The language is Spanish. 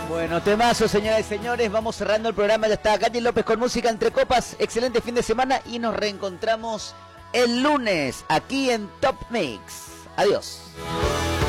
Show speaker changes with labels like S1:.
S1: Bueno, temazo, señoras y señores. Vamos cerrando el programa. Ya está Katy López con música entre copas. Excelente fin de semana y nos reencontramos el lunes aquí en Top Mix. Adiós.